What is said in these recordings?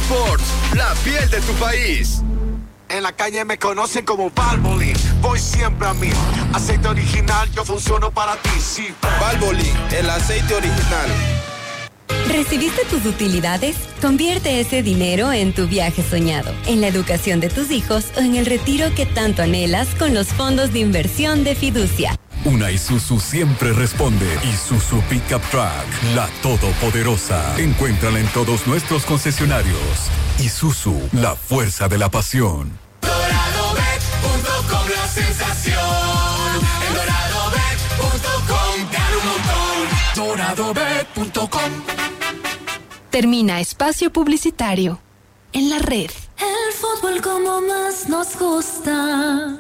Sports, la piel de tu país. En la calle me conocen como Valvoline, voy siempre a mí. Aceite original, yo funciono para ti, sí. Valvoline, el aceite original. ¿Recibiste tus utilidades? Convierte ese dinero en tu viaje soñado, en la educación de tus hijos o en el retiro que tanto anhelas con los fondos de inversión de Fiducia. Una Isuzu siempre responde. Isuzu Pickup Truck, la todopoderosa. Encuéntrala en todos nuestros concesionarios. Isuzu, la fuerza de la pasión. DoradoBet.com, la sensación. En DoradoBet.com, gana un montón. DoradoBet.com. Termina espacio publicitario en la red. El fútbol como más nos gusta.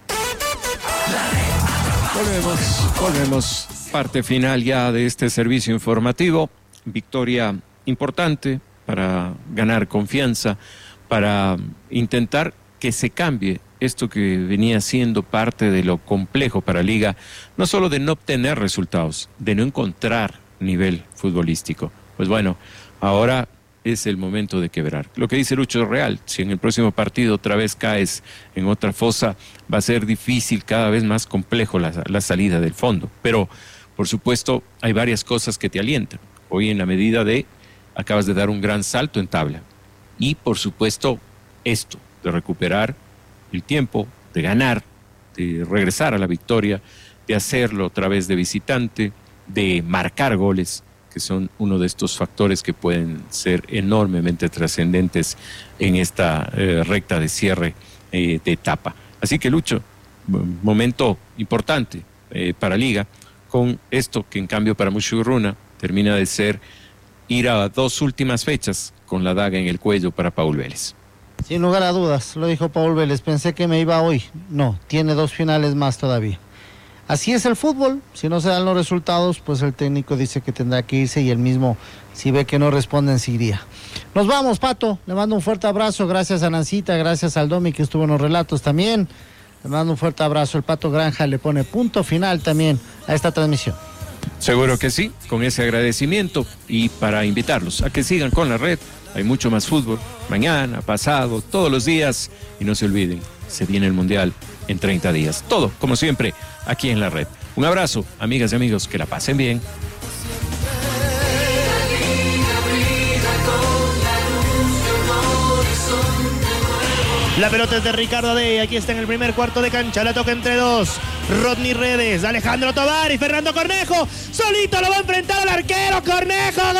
Volvemos. Parte final ya de este servicio informativo. Victoria importante para ganar confianza, para intentar que se cambie esto que venía siendo parte de lo complejo para Liga, no solo de no obtener resultados, de no encontrar nivel futbolístico. Pues bueno, ahora es el momento de quebrar. Lo que dice Lucho es real. Si en el próximo partido otra vez caes en otra fosa, va a ser difícil, cada vez más complejo la salida del fondo. Pero, por supuesto, hay varias cosas que te alientan. Hoy, en la medida de, acabas de dar un gran salto en tabla. Y, por supuesto, esto, de recuperar el tiempo, de ganar, de regresar a la victoria, de hacerlo otra vez de visitante, de marcar goles, que son uno de estos factores que pueden ser enormemente trascendentes en esta recta de cierre de etapa. Así que, Lucho, momento importante para Liga, con esto que en cambio para Mushurruna termina de ser ir a 2 últimas fechas con la daga en el cuello para Paul Vélez. Sin lugar a dudas, lo dijo Paul Vélez, pensé que me iba hoy. No, tiene 2 finales más todavía. Así es el fútbol, si no se dan los resultados, pues el técnico dice que tendrá que irse y él mismo, si ve que no responden, se iría. Nos vamos, Pato, le mando un fuerte abrazo, gracias a Nancita, gracias al Domi que estuvo en los relatos también, le mando un fuerte abrazo, el Pato Granja le pone punto final también a esta transmisión. Seguro que sí, con ese agradecimiento y para invitarlos a que sigan con la red, hay mucho más fútbol, mañana, pasado, todos los días, y no se olviden, se viene el Mundial en 30 días. Todo, como siempre, aquí en la red. Un abrazo, amigas y amigos, que la pasen bien. La pelota es de Ricardo Dey, aquí está en el primer cuarto de cancha, la toca entre 2, Rodney Redes, Alejandro Tovar y Fernando Cornejo, solito lo va a enfrentar al arquero, Cornejo, ¡gol!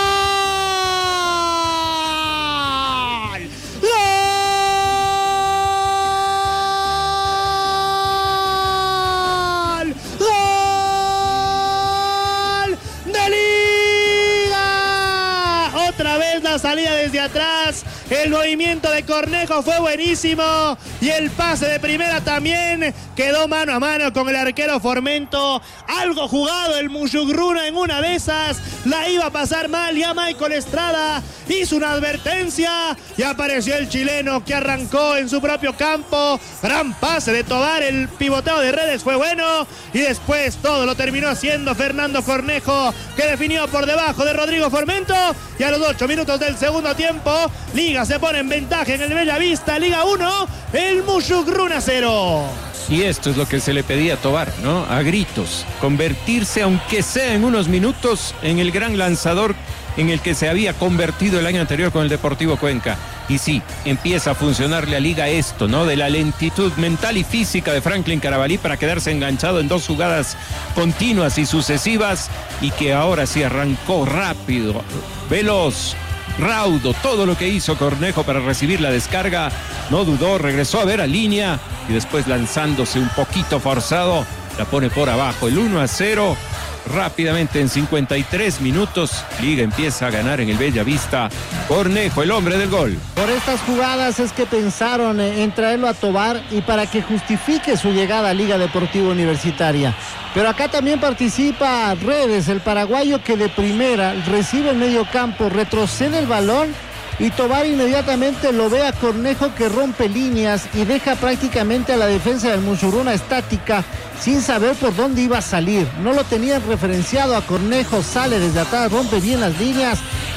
Salida desde atrás, el movimiento de Cornejo fue buenísimo y el pase de primera también quedó mano a mano con el arquero Formento. Algo jugado el Mushurruna en una de esas, la iba a pasar mal, ya Michael Estrada hizo una advertencia y apareció el chileno que arrancó en su propio campo. Gran pase de Tovar, el pivoteo de Redes fue bueno y después todo lo terminó haciendo Fernando Cornejo, que definió por debajo de Rodrigo Formento, y a los 8 minutos del segundo tiempo Liga se pone en ventaja en el Bellavista. Liga 1, el Mushurruna 0. Y esto es lo que se le pedía a Tovar, ¿no? A gritos, convertirse, aunque sea en unos minutos, en el gran lanzador en el que se había convertido el año anterior con el Deportivo Cuenca. Y sí, empieza a funcionarle a Liga esto, ¿no? De la lentitud mental y física de Franklin Carabalí para quedarse enganchado en 2 jugadas continuas y sucesivas, y que ahora sí arrancó rápido, veloz, raudo, todo lo que hizo Cornejo para recibir la descarga. No dudó, regresó a ver a línea y después, lanzándose un poquito forzado, la pone por abajo. El 1-0 rápidamente en 53 minutos. Liga empieza a ganar en el Bellavista. Cornejo, el hombre del gol. Por estas jugadas es que pensaron en traerlo a Tovar y para que justifique su llegada a Liga Deportiva Universitaria. Pero acá también participa Redes, el paraguayo, que de primera recibe el medio campo, retrocede el balón y Tovar inmediatamente lo ve a Cornejo, que rompe líneas y deja prácticamente a la defensa del Mushurruna estática sin saber por dónde iba a salir. No lo tenían referenciado a Cornejo, sale desde atrás, rompe bien las líneas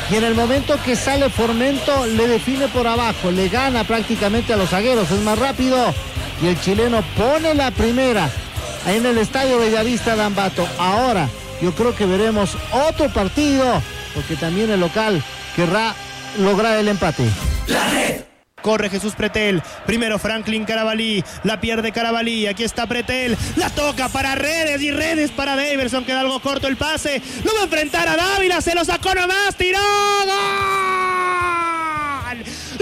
y en el momento que sale Formento le define por abajo, le gana prácticamente a los zagueros, es más rápido y el chileno pone la primera en el Estadio Bellavista de Ambato. Ahora yo creo que veremos otro partido, porque también el local querrá lograr el empate. La Red. Corre Jesús Pretel, primero Franklin Carabalí, la pierde Carabalí, aquí está Pretel, la toca para Redes y Redes para Daverson, queda algo corto el pase, lo va a enfrentar a Dávila, se lo sacó nomás, tiró, ¡gol! ¡Gol!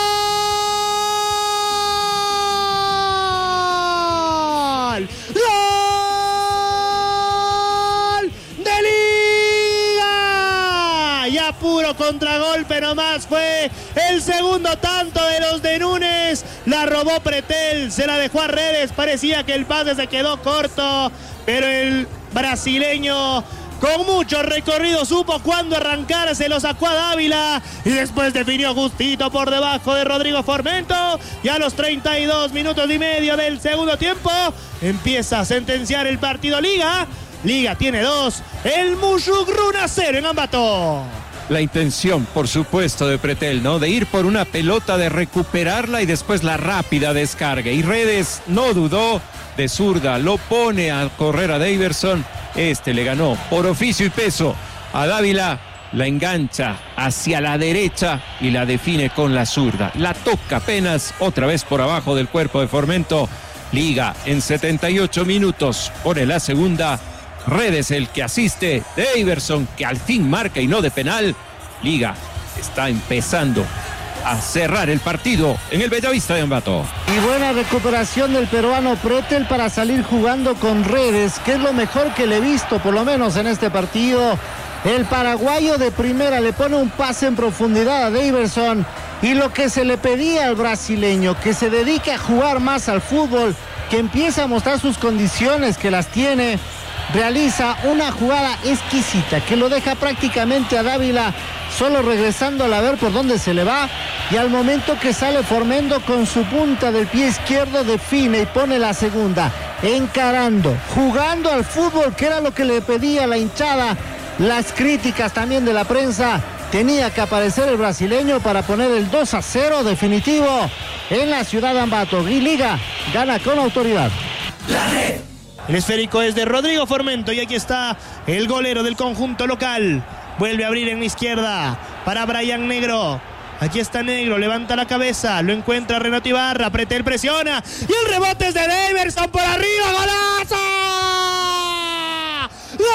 Puro contragolpe nomás fue el segundo tanto de los de Núñez, la robó Pretel, se la dejó a Redes, parecía que el pase se quedó corto, pero el brasileño con mucho recorrido supo cuándo arrancar, se lo sacó a Dávila y después definió justito por debajo de Rodrigo Formento, y a los 32 minutos y medio del segundo tiempo empieza a sentenciar el partido Liga tiene 2, el Musugruna 0 en Ambato. La intención, por supuesto, de Pretel, ¿no? De ir por una pelota, de recuperarla y después la rápida descarga. Y Redes no dudó, de zurda, lo pone a correr a Daverson. Le ganó por oficio y peso a Dávila, la engancha hacia la derecha y la define con la zurda. La toca apenas, otra vez por abajo del cuerpo de Formento. Liga en 78 minutos, pone la segunda. Redes el que asiste, Daverson que al fin marca y no de penal. Liga está empezando a cerrar el partido en el Bellavista de Ambato. Y buena recuperación del peruano Pretel para salir jugando con Redes, que es lo mejor que le he visto, por lo menos en este partido. El paraguayo de primera le pone un pase en profundidad a Daverson, y lo que se le pedía al brasileño, que se dedique a jugar más al fútbol, que empiece a mostrar sus condiciones, que las tiene. Realiza una jugada exquisita que lo deja prácticamente a Dávila solo regresando a ver por dónde se le va, y al momento que sale Formento con su punta del pie izquierdo define y pone la segunda, encarando, jugando al fútbol, que era lo que le pedía la hinchada, las críticas también de la prensa. Tenía que aparecer el brasileño para poner el 2-0 definitivo en la ciudad de Ambato, y Liga gana con autoridad. La Red. El esférico es de Rodrigo Formento y aquí está el golero del conjunto local. Vuelve a abrir en la izquierda para Brian Negro. Aquí está Negro, levanta la cabeza, lo encuentra Renato Ibarra, Pretel presiona y el rebote es de Daverson por arriba, ¡golazo! ¡Gol!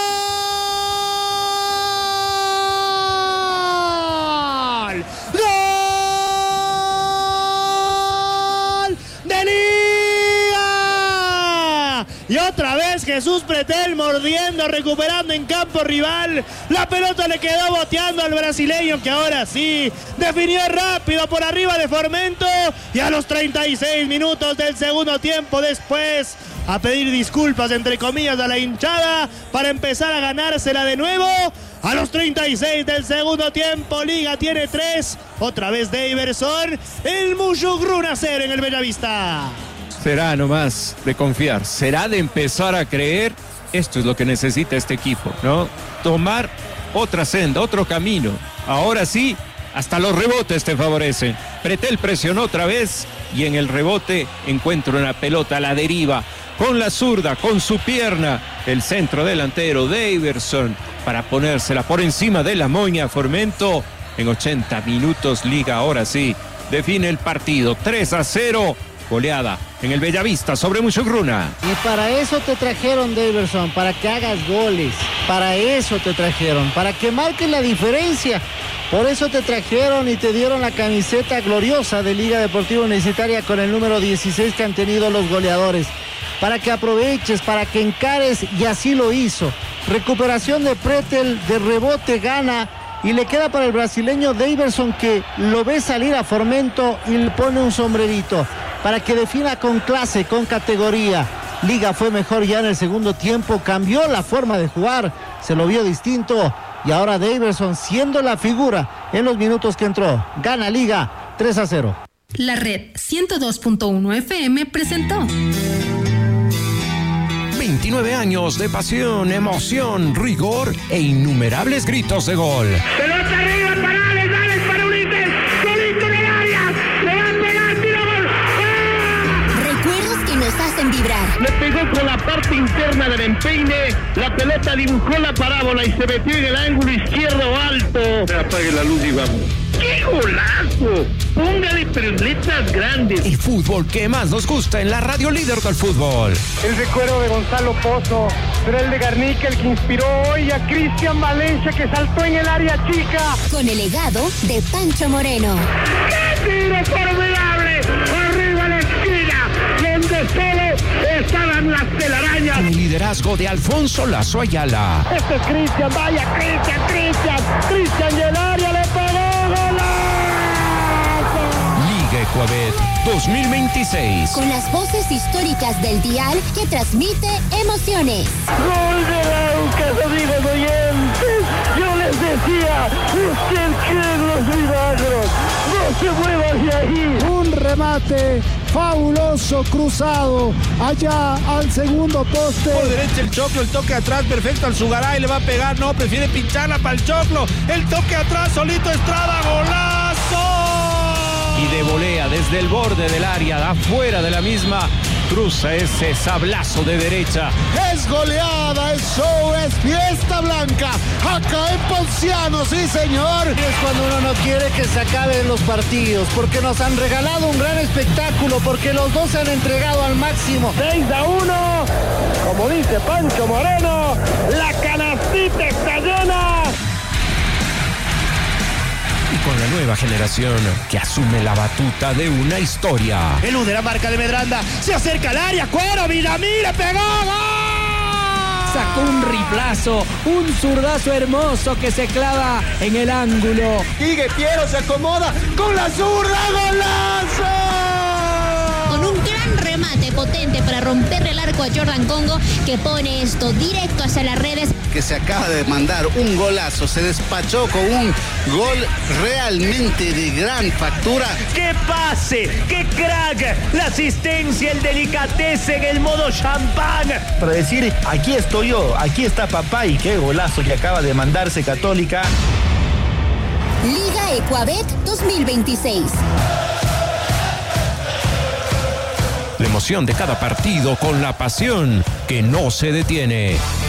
Y otra vez Jesús Pretel mordiendo, recuperando en campo rival. La pelota le quedó boteando al brasileño, que ahora sí definió rápido por arriba de Formento. Y a los 36 minutos del segundo tiempo, después a pedir disculpas entre comillas a la hinchada para empezar a ganársela de nuevo. A los 36 del segundo tiempo, Liga tiene 3. Otra vez Daverson. El Musugruna 0 en el Bellavista. Será nomás de confiar, será de empezar a creer. Esto es lo que necesita este equipo, ¿no? Tomar otra senda, otro camino. Ahora sí, hasta los rebotes te favorecen. Pretel presionó otra vez y en el rebote encuentra una pelota a la deriva. Con la zurda, con su pierna, el centro delantero Daverson para ponérsela por encima de la moña. Formento en 80 minutos, Liga ahora sí define el partido 3-0. Goleada en el Bellavista sobre Musugruna. Y para eso te trajeron, Daverson, para que hagas goles. Para eso te trajeron, para que marques la diferencia. Por eso te trajeron y te dieron la camiseta gloriosa de Liga Deportiva Universitaria con el número 16 que han tenido los goleadores. Para que aproveches, para que encares, y así lo hizo. Recuperación de Pretel, de rebote gana. Y le queda para el brasileño Daverson, que lo ve salir a Formento y le pone un sombrerito para que defina con clase, con categoría. Liga fue mejor ya en el segundo tiempo, cambió la forma de jugar, se lo vio distinto. Y ahora Daverson, siendo la figura en los minutos que entró, gana Liga 3-0. La Red 102.1 FM presentó 29 años de pasión, emoción, rigor e innumerables gritos de gol. Pelota arriba, Parales, dale para Ulises, solito en el área, le va a pegar, tiro gol. Recuerdos que nos hacen vibrar. Le pegó con la parte interna del empeine, la pelota dibujó la parábola y se metió en el ángulo izquierdo alto. Apague la luz y vamos. ¡Qué golazo! Póngale pero en letras grandes. El fútbol que más nos gusta en la radio líder del fútbol. El recuerdo de Gonzalo Pozo, pero el de Garnica, el que inspiró hoy a Cristian Valencia, que saltó en el área chica. Con el legado de Pancho Moreno. ¡Qué tiro formidable! Arriba a la esquina, donde solo estaban las telarañas. Con el liderazgo de Alfonso Lazo Ayala. Este es Cristian, vaya Cristian y el área le pegó. Liga Ecuabet 2026. Con las voces históricas del dial que transmite emociones. Gol de Aucas, amigos oyentes. Yo les decía, usted cree en los milagros. No se mueva de ahí. Un remate fabuloso, cruzado, allá al segundo poste. Por derecha el Choclo, el toque atrás, perfecto al Zugaray, le va a pegar, no, prefiere pincharla para el Choclo. El toque atrás, solito Estrada, golazo. Y de volea desde el borde del área, afuera de la misma, cruza ese sablazo de derecha. Es goleada, es show, es fiesta blanca. Acá en Ponciano, sí señor. Es cuando uno no quiere que se acaben los partidos, porque nos han regalado un gran espectáculo, porque los dos se han entregado al máximo. 6-1, como dice Pancho Moreno, la canastita está llena. Y con la nueva generación que asume la batuta de una historia. Elude la marca de Medranda, se acerca al área, Cuero, Villamil, le pegó, ¡gol! Sacó un riplazo, un zurdazo hermoso que se clava en el ángulo. Sigue Piero, se acomoda con la zurda, golazo. Con un gran remate potente para romperle el arco a Jordan Congo, que pone esto directo hacia las redes. Que se acaba de mandar un golazo, se despachó con un gol realmente de gran factura. ¡Qué pase! ¡Qué crack! La asistencia, el delicatese en el modo champán. Para decir, aquí estoy yo, aquí está papá y qué golazo que acaba de mandarse Católica. Liga Ecuabet 2026. La emoción de cada partido con la pasión que no se detiene.